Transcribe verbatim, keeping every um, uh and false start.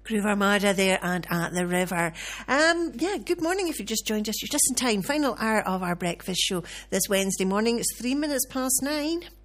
Groove Armada there and at the river. Um, yeah, good morning if you just joined us. You're just in time. Final hour of our breakfast show this Wednesday morning. It's three minutes past nine.